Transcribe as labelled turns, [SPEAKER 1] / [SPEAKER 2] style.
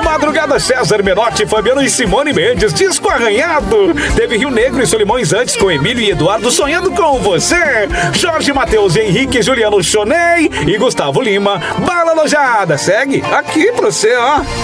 [SPEAKER 1] Madrugada César Menotti, Fabiano e Simone Mendes, disco arranhado. Teve Rio Negro e Solimões antes com Emílio e Eduardo sonhando com você. Jorge Mateus, Henrique, Juliano Chonei e Gustavo Lima. Bala Lojada, segue aqui pra você, ó.